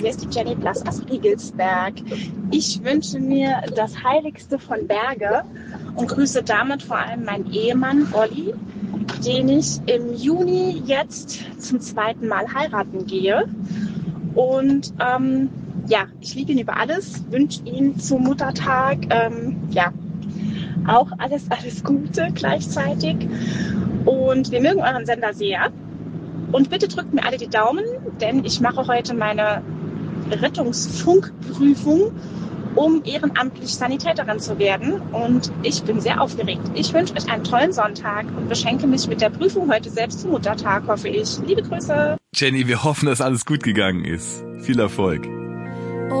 hier ist die Jenny Blass aus Riegelsberg. Ich wünsche mir das Heiligste von Berge und grüße damit vor allem meinen Ehemann Olli, den ich im Juni jetzt zum 2. Mal heiraten gehe. Und ich liebe ihn über alles, wünsche ihm zum Muttertag auch alles Gute gleichzeitig. Und wir mögen euren Sender sehr. Und bitte drückt mir alle die Daumen, denn ich mache heute meine Rettungsfunkprüfung, um ehrenamtlich Sanitäterin zu werden. Und ich bin sehr aufgeregt. Ich wünsche euch einen tollen Sonntag und beschenke mich mit der Prüfung heute selbst zum Muttertag, hoffe ich. Liebe Grüße. Jenny, wir hoffen, dass alles gut gegangen ist. Viel Erfolg.